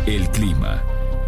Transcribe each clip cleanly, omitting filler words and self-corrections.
El clima.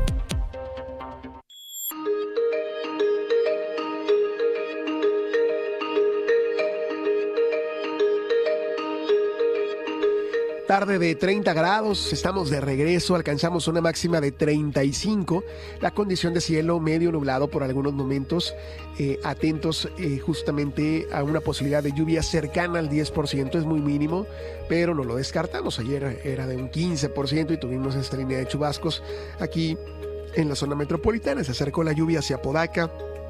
Tarde de 30 grados, estamos de regreso, alcanzamos una máxima de 35, la condición de cielo medio nublado por algunos momentos, atentos justamente a una posibilidad de lluvia cercana al 10%, es muy mínimo, pero no lo descartamos. Ayer era de un 15% y tuvimos esta línea de chubascos aquí en la zona metropolitana. Se acercó la lluvia hacia Apodaca,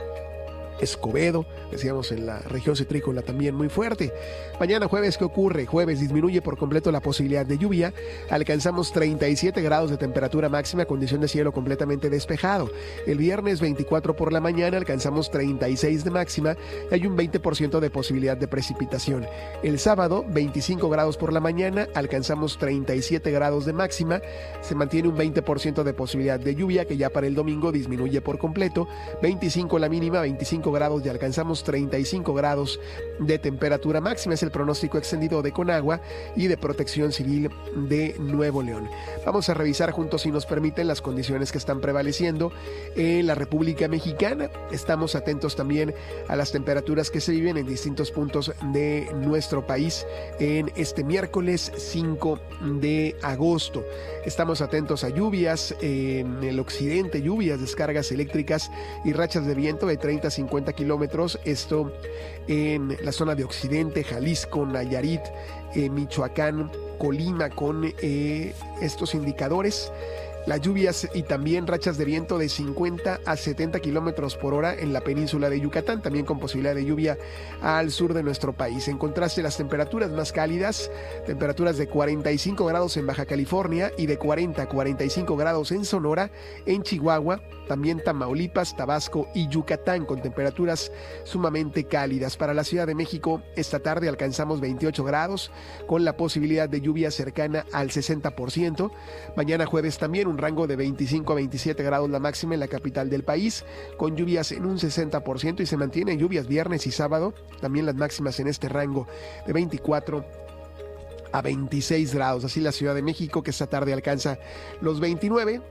Escobedo, decíamos en la región citrícola también muy fuerte. Mañana jueves, ¿qué ocurre? Jueves disminuye por completo la posibilidad de lluvia, alcanzamos 37 grados de temperatura máxima, condición de cielo completamente despejado. El viernes 24 por la mañana alcanzamos 36 de máxima y hay un 20% de posibilidad de precipitación. El sábado 25 grados por la mañana, alcanzamos 37 grados de máxima, se mantiene un 20% de posibilidad de lluvia que ya para el domingo disminuye por completo, 25 la mínima, 25 grados y alcanzamos 35 grados de temperatura máxima. Es el pronóstico extendido de Conagua y de Protección Civil de Nuevo León. Vamos a revisar juntos, si nos permiten, las condiciones que están prevaleciendo en la República Mexicana. Estamos atentos también a las temperaturas que se viven en distintos puntos de nuestro país en este miércoles 5 de agosto. Estamos atentos a lluvias en el occidente, lluvias, descargas eléctricas y rachas de viento de 30 a 50 kilómetros, esto en la zona de occidente, Jalisco, Nayarit, Michoacán, Colima, con estos indicadores. Las lluvias y también rachas de viento de 50 a 70 kilómetros por hora en la península de Yucatán, también con posibilidad de lluvia al sur de nuestro país. En contraste, las temperaturas más cálidas, temperaturas de 45 grados en Baja California y de 40 a 45 grados en Sonora, en Chihuahua, también Tamaulipas, Tabasco y Yucatán, con temperaturas sumamente cálidas. Para la Ciudad de México, esta tarde alcanzamos 28 grados, con la posibilidad de lluvia cercana al 60%. Mañana jueves también un rango de 25 a 27 grados la máxima en la capital del país, con lluvias en un 60%, y se mantienen lluvias viernes y sábado, también las máximas en este rango de 24 a 26 grados. Así la Ciudad de México, que esta tarde alcanza los 29,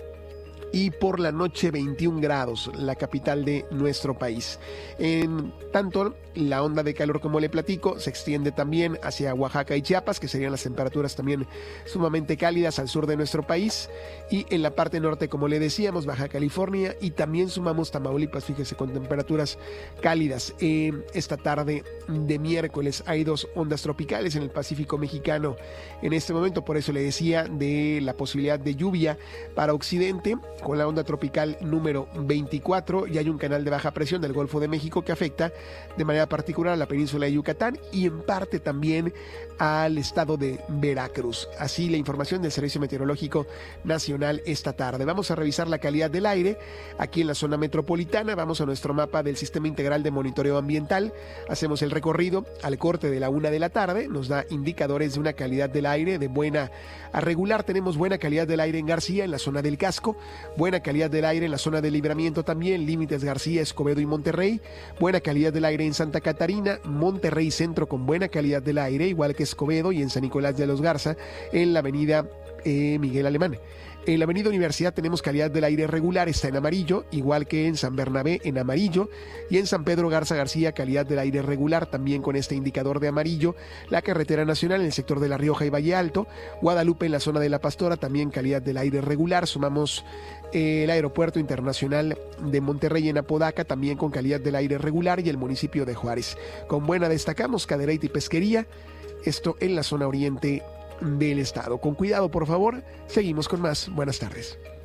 y por la noche 21 grados, la capital de nuestro país. En tanto, la onda de calor, como le platico, se extiende también hacia Oaxaca y Chiapas, que serían las temperaturas también sumamente cálidas al sur de nuestro país, y en la parte norte, como le decíamos, Baja California, y también sumamos Tamaulipas, fíjese, con temperaturas cálidas. Esta tarde de miércoles hay dos ondas tropicales en el Pacífico mexicano en este momento, por eso le decía de la posibilidad de lluvia para occidente, con la onda tropical número 24, y hay un canal de baja presión del Golfo de México que afecta de manera particular a la península de Yucatán y en parte también al estado de Veracruz. Así la información del Servicio Meteorológico Nacional esta tarde. Vamos a revisar la calidad del aire aquí en la zona metropolitana. Vamos a nuestro mapa del Sistema Integral de Monitoreo Ambiental. Hacemos el recorrido al corte de la 1 de la tarde. Nos da indicadores de una calidad del aire de buena a regular. Tenemos buena calidad del aire en García, en la zona del Casco. Buena calidad del aire en la zona de Libramiento también, Límites, García, Escobedo y Monterrey. Buena calidad del aire en Santa Catarina, Monterrey Centro con buena calidad del aire, igual que Escobedo, y en San Nicolás de los Garza, en la avenida Miguel Alemán. En la avenida Universidad tenemos calidad del aire regular, está en amarillo, igual que en San Bernabé en amarillo, y en San Pedro Garza García calidad del aire regular, también con este indicador de amarillo. La carretera nacional en el sector de La Rioja y Valle Alto, Guadalupe en la zona de La Pastora, también calidad del aire regular. Sumamos el aeropuerto internacional de Monterrey en Apodaca, también con calidad del aire regular, y el municipio de Juárez. Con buena destacamos Cadereyta y Pesquería, esto en la zona oriente del estado. Con cuidado, por favor. Seguimos con más. Buenas tardes.